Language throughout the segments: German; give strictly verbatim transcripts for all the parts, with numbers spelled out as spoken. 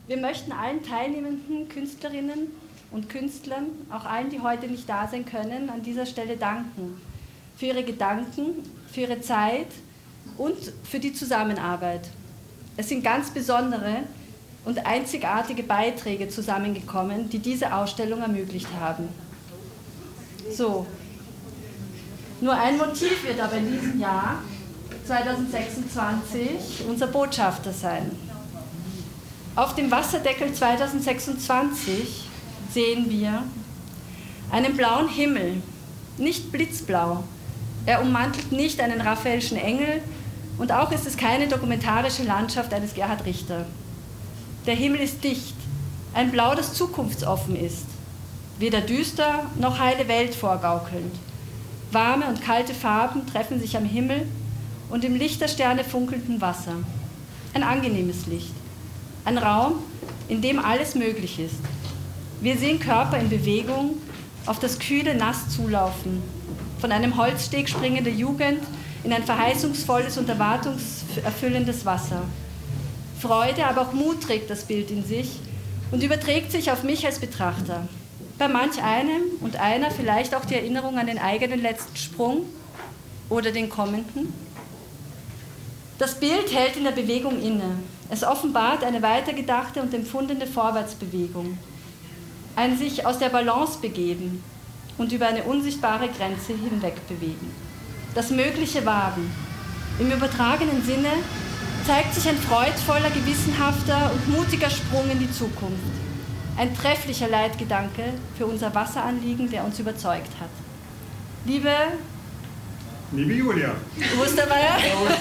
Wir möchten allen teilnehmenden Künstlerinnen und Künstlern, auch allen, die heute nicht da sein können, an dieser Stelle danken. Für ihre Gedanken, für ihre Zeit und für die Zusammenarbeit. Es sind ganz besondere und einzigartige Beiträge zusammengekommen, die diese Ausstellung ermöglicht haben. So, nur ein Motiv wird aber in diesem Jahr, zweitausendsechsundzwanzig, unser Botschafter sein. Auf dem Wasserdeckel zweitausendsechsundzwanzig sehen wir einen blauen Himmel, nicht blitzblau. Er ummantelt nicht einen Raphaelschen Engel und auch ist es keine dokumentarische Landschaft eines Gerhard Richter. Der Himmel ist dicht, ein Blau, das zukunftsoffen ist, weder düster noch heile Welt vorgaukelnd. Warme und kalte Farben treffen sich am Himmel und im Licht der Sterne funkelnden Wasser. Ein angenehmes Licht. Ein Raum, in dem alles möglich ist. Wir sehen Körper in Bewegung, auf das kühle Nass zulaufen, von einem Holzsteg springende Jugend in ein verheißungsvolles und erwartungserfüllendes Wasser. Freude, aber auch Mut trägt das Bild in sich und überträgt sich auf mich als Betrachter. Bei manch einem und einer vielleicht auch die Erinnerung an den eigenen letzten Sprung oder den kommenden. Das Bild hält in der Bewegung inne. Es offenbart eine weitergedachte und empfundene Vorwärtsbewegung. Ein sich aus der Balance begeben und über eine unsichtbare Grenze hinweg bewegen. Das Mögliche wagen. Im übertragenen Sinne zeigt sich ein freudvoller, gewissenhafter und mutiger Sprung in die Zukunft. Ein trefflicher Leitgedanke für unser Wasseranliegen, der uns überzeugt hat. Liebe Liebe Julia Ostermeier,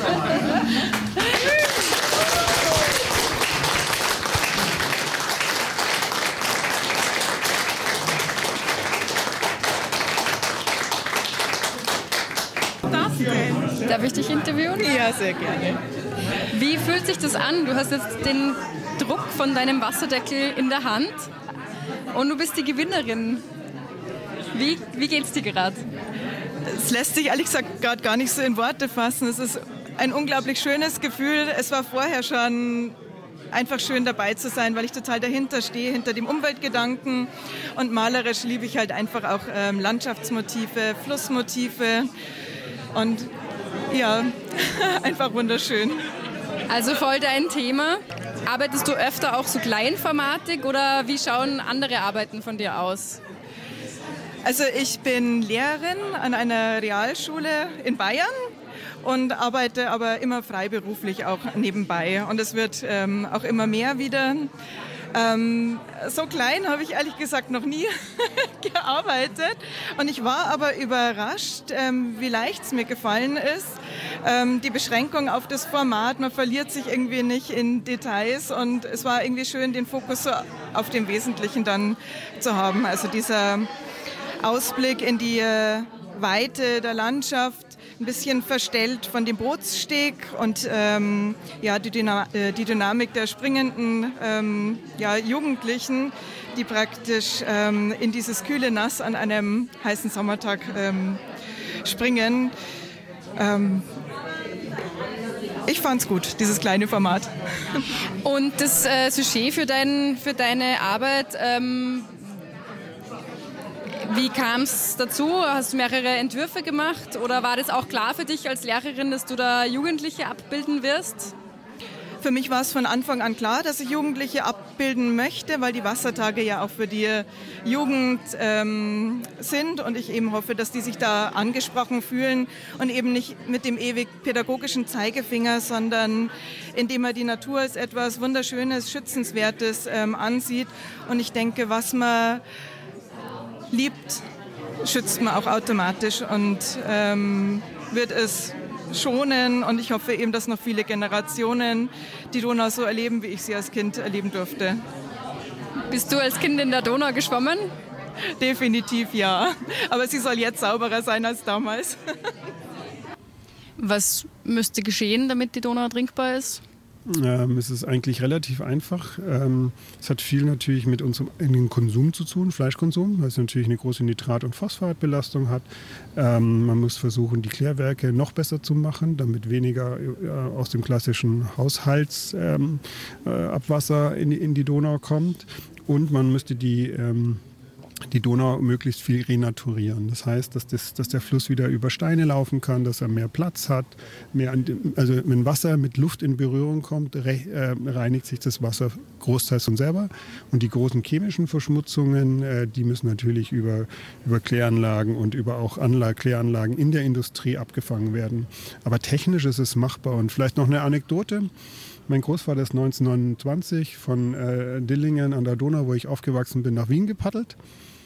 darf ich dich interviewen? Ja, sehr gerne. Wie fühlt sich das an? Du hast jetzt den Druck von deinem Wasserdeckel in der Hand und du bist die Gewinnerin. Wie, wie geht's dir gerade? Es lässt sich ehrlich gesagt gerade gar nicht so in Worte fassen. Es ist ein unglaublich schönes Gefühl. Es war vorher schon einfach schön dabei zu sein, weil ich total dahinter stehe, hinter dem Umweltgedanken. Und malerisch liebe ich halt einfach auch ähm, Landschaftsmotive, Flussmotive. Und ja, einfach wunderschön. Also voll dein Thema. Arbeitest du öfter auch so kleinformatig oder wie schauen andere Arbeiten von dir aus? Also ich bin Lehrerin an einer Realschule in Bayern und arbeite aber immer freiberuflich auch nebenbei. Und es wird ähm, auch immer mehr wieder. Ähm, so klein habe ich ehrlich gesagt noch nie gearbeitet. Und ich war aber überrascht, ähm, wie leicht es mir gefallen ist. Ähm, die Beschränkung auf das Format, man verliert sich irgendwie nicht in Details. Und es war irgendwie schön, den Fokus so auf dem Wesentlichen dann zu haben. Also dieser Ausblick in die äh, Weite der Landschaft, ein bisschen verstellt von dem Bootssteg und ähm, ja, die, Dyna- äh, die Dynamik der springenden ähm, ja, Jugendlichen, die praktisch ähm, in dieses kühle Nass an einem heißen Sommertag ähm, springen. Ähm, ich fand's gut, dieses kleine Format. Und das äh, Sujet für, dein, für deine Arbeit, ähm, wie kam es dazu? Hast du mehrere Entwürfe gemacht oder war das auch klar für dich als Lehrerin, dass du da Jugendliche abbilden wirst? Für mich war es von Anfang an klar, dass ich Jugendliche abbilden möchte, weil die Wassertage ja auch für die Jugend ähm, sind und ich eben hoffe, dass die sich da angesprochen fühlen und eben nicht mit dem ewig pädagogischen Zeigefinger, sondern indem man die Natur als etwas Wunderschönes, Schützenswertes ähm, ansieht. Und ich denke, was man liebt, schützt man auch automatisch und ähm, wird es schonen. Und ich hoffe eben, dass noch viele Generationen die Donau so erleben, wie ich sie als Kind erleben durfte. Bist du als Kind in der Donau geschwommen? Definitiv ja. Aber sie soll jetzt sauberer sein als damals. Was müsste geschehen, damit die Donau trinkbar ist? Ähm, es ist eigentlich relativ einfach. Ähm, es hat viel natürlich mit unserem eigenen Konsum zu tun, Fleischkonsum, weil es natürlich eine große Nitrat- und Phosphatbelastung hat. Ähm, man muss versuchen, die Klärwerke noch besser zu machen, damit weniger äh, aus dem klassischen Haushaltsabwasser ähm, äh, Abwasser in, in die Donau kommt. Und man müsste die ähm, die Donau möglichst viel renaturieren. Das heißt, dass, das, dass der Fluss wieder über Steine laufen kann, dass er mehr Platz hat. Mehr an, also wenn Wasser mit Luft in Berührung kommt, re, äh, reinigt sich das Wasser großteils von selber. Und die großen chemischen Verschmutzungen, äh, die müssen natürlich über, über Kläranlagen und über auch Anla- Kläranlagen in der Industrie abgefangen werden. Aber technisch ist es machbar. Und vielleicht noch eine Anekdote. Mein Großvater ist neunzehnhundertneunundzwanzig von äh, Dillingen an der Donau, wo ich aufgewachsen bin, nach Wien gepaddelt.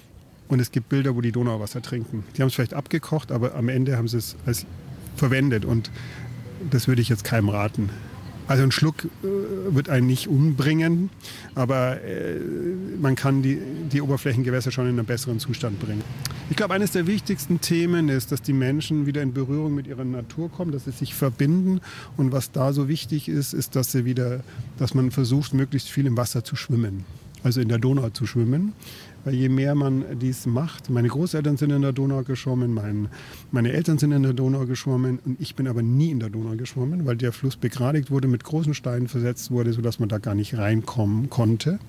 Und es gibt Bilder, wo die Donauwasser trinken. Die haben es vielleicht abgekocht, aber am Ende haben sie es als verwendet. Und das würde ich jetzt keinem raten. Also ein Schluck äh, wird einen nicht umbringen, aber äh, man kann die, die Oberflächengewässer schon in einen besseren Zustand bringen. Ich glaube, eines der wichtigsten Themen ist, dass die Menschen wieder in Berührung mit ihrer Natur kommen, dass sie sich verbinden. Und was da so wichtig ist, ist, dass sie wieder, dass man versucht, möglichst viel im Wasser zu schwimmen. Also in der Donau zu schwimmen. Weil je mehr man dies macht, meine Großeltern sind in der Donau geschwommen, mein, meine Eltern sind in der Donau geschwommen und ich bin aber nie in der Donau geschwommen, weil der Fluss begradigt wurde, mit großen Steinen versetzt wurde, sodass man da gar nicht reinkommen konnte.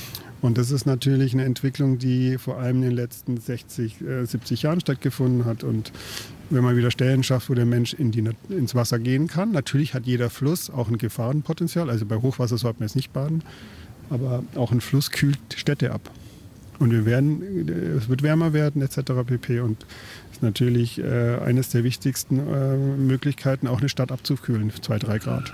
Und das ist natürlich eine Entwicklung, die vor allem in den letzten sechzig, siebzig Jahren stattgefunden hat. Und wenn man wieder Stellen schafft, wo der Mensch in die, ins Wasser gehen kann, natürlich hat jeder Fluss auch ein Gefahrenpotenzial. Also bei Hochwasser sollte man jetzt nicht baden, aber auch ein Fluss kühlt Städte ab. Und wir werden, es wird wärmer werden et cetera pp. Und das ist natürlich äh, eines der wichtigsten äh, Möglichkeiten, auch eine Stadt abzukühlen, zwei, drei Grad.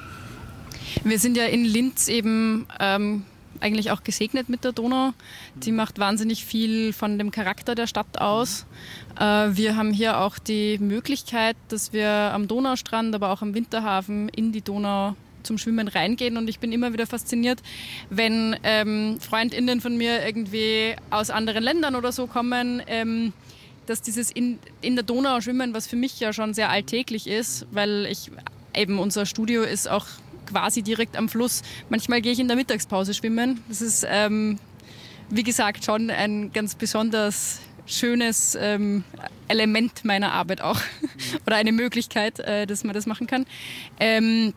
Wir sind ja in Linz eben ähm, eigentlich auch gesegnet mit der Donau. Die macht wahnsinnig viel von dem Charakter der Stadt aus. Äh, wir haben hier auch die Möglichkeit, dass wir am Donaustrand, aber auch am Winterhafen in die Donau zum Schwimmen reingehen und ich bin immer wieder fasziniert, wenn ähm, FreundInnen von mir irgendwie aus anderen Ländern oder so kommen, ähm, dass dieses in, in der Donau schwimmen, was für mich ja schon sehr alltäglich ist, weil ich eben unser Studio ist auch quasi direkt am Fluss. Manchmal gehe ich in der Mittagspause schwimmen. Das ist, ähm, wie gesagt, schon ein ganz besonders schönes ähm, Element meiner Arbeit auch oder eine Möglichkeit, äh, dass man das machen kann. Ähm,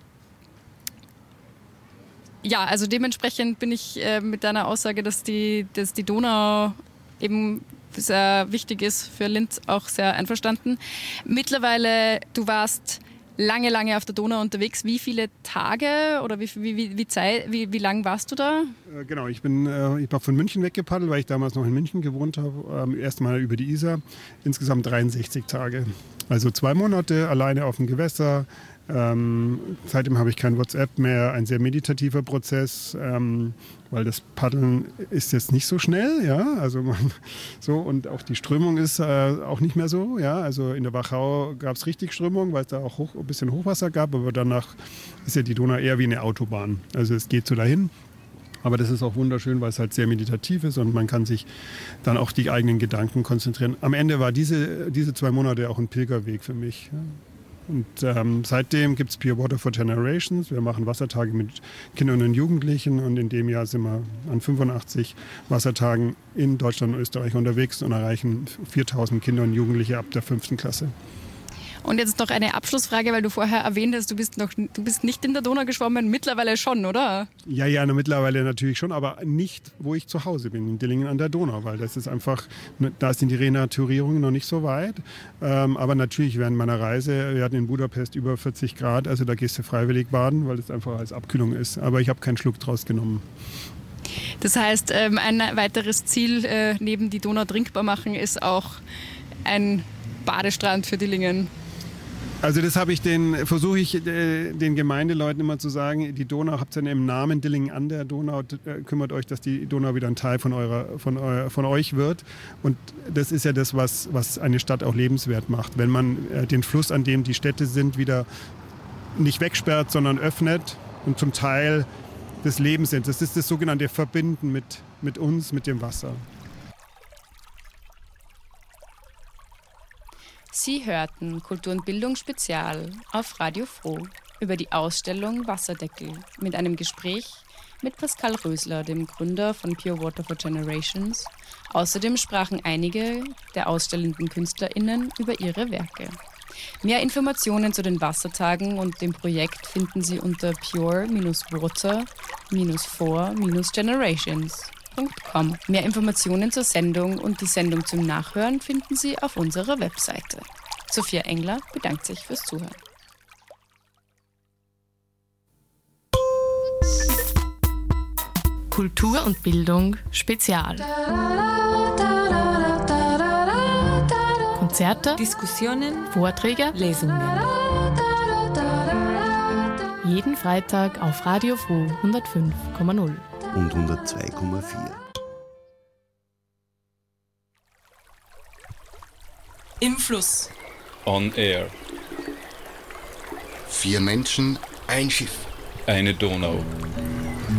Ja, also dementsprechend bin ich äh, mit deiner Aussage, dass die, dass die Donau eben sehr wichtig ist für Linz, auch sehr einverstanden. Mittlerweile, du warst lange, lange auf der Donau unterwegs. Wie viele Tage oder wie, wie, wie, wie, Zeit, wie, wie lang warst du da? Äh, genau, ich bin äh, ich bin von München weggepaddelt, weil ich damals noch in München gewohnt habe. Ähm, erst mal über die Isar. Insgesamt dreiundsechzig Tage. Also zwei Monate alleine auf dem Gewässer. Ähm, seitdem habe ich kein WhatsApp mehr, ein sehr meditativer Prozess, ähm, weil das Paddeln ist jetzt nicht so schnell, ja, also man, so und auch die Strömung ist äh, auch nicht mehr so, ja, also in der Wachau gab es richtig Strömung, weil es da auch hoch, ein bisschen Hochwasser gab, aber danach ist ja die Donau eher wie eine Autobahn, also es geht so dahin. Aber das ist auch wunderschön, weil es halt sehr meditativ ist und man kann sich dann auch die eigenen Gedanken konzentrieren. Am Ende war diese, diese zwei Monate auch ein Pilgerweg für mich. Ja. Und ähm, seitdem gibt es Pure Water for Generations. Wir machen Wassertage mit Kindern und Jugendlichen und in dem Jahr sind wir an fünfundachtzig Wassertagen in Deutschland und Österreich unterwegs und erreichen viertausend Kinder und Jugendliche ab der fünften Klasse. Und jetzt noch eine Abschlussfrage, weil du vorher erwähnt hast, du bist, noch, du bist nicht in der Donau geschwommen, mittlerweile schon, oder? Ja, ja, mittlerweile natürlich schon, aber nicht, wo ich zu Hause bin, in Dillingen an der Donau, weil das ist einfach, da sind die Renaturierungen noch nicht so weit. Ähm, aber natürlich während meiner Reise, wir hatten in Budapest über vierzig Grad, also da gehst du freiwillig baden, weil das einfach als Abkühlung ist. Aber ich habe keinen Schluck draus genommen. Das heißt, ähm, ein weiteres Ziel äh, neben die Donau trinkbar machen ist auch ein Badestrand für Dillingen. Also das habe ich den, versuche ich äh, den Gemeindeleuten immer zu sagen, die Donau habt ihr ja im Namen Dillingen an der Donau, äh, kümmert euch, dass die Donau wieder ein Teil von, eurer, von, euer, von euch wird. Und das ist ja das, was, was eine Stadt auch lebenswert macht. Wenn man äh, den Fluss, an dem die Städte sind, wieder nicht wegsperrt, sondern öffnet und zum Teil des Lebens sind. Das ist das sogenannte Verbinden mit, mit uns, mit dem Wasser. Sie hörten Kultur und Bildung Spezial auf Radio Froh. über die Ausstellung Wasserdeckel mit einem Gespräch mit Pascal Rösler, dem Gründer von Pure Water for Generations. Außerdem sprachen einige der ausstellenden KünstlerInnen über ihre Werke. Mehr Informationen zu den Wassertagen und dem Projekt finden Sie unter pure water for generations punkt com. Mehr Informationen zur Sendung und die Sendung zum Nachhören finden Sie auf unserer Webseite. Sophia Engler bedankt sich fürs Zuhören. Kultur und Bildung Spezial. Konzerte, Diskussionen, Vorträge, Lesungen. Jeden Freitag auf Radio Froh hundertfünf Komma null und hundertzwei Komma vier. Im Fluss. On Air. Vier Menschen, ein Schiff. Eine Donau.